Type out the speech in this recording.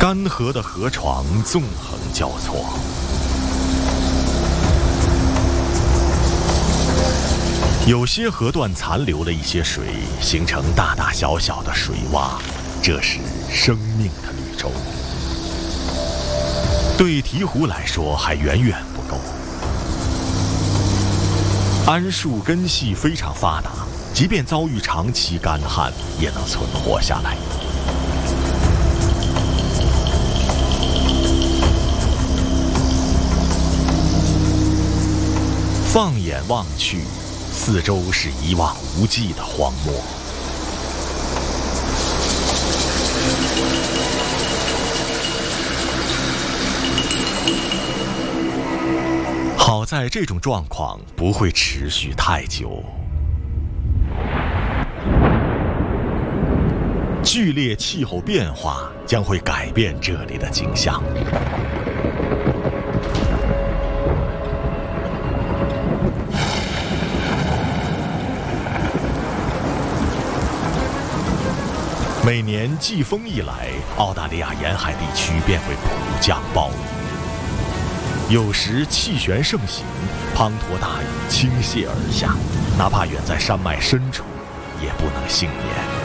干涸的河床纵横交错，有些河段残留了一些水，形成大大小小的水洼，这是生命的绿洲。对鹈鹕来说还远远不够。桉树根系非常发达，即便遭遇长期干旱，也能存活下来。放眼望去，四周是一望无际的荒漠。好在这种状况不会持续太久。剧烈气候变化将会改变这里的景象。每年季风一来，澳大利亚沿海地区便会普降暴雨，有时气旋盛行，滂沱大雨倾泻而下，哪怕远在山脉深处，也不能幸免。